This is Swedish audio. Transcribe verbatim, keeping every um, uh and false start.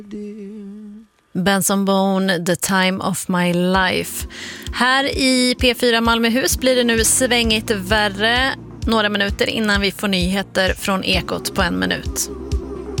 Benson Boone, The Time of My Life. Här i P fyra Malmöhus blir det nu svängigt värre några minuter innan vi får nyheter från Ekot på en minut.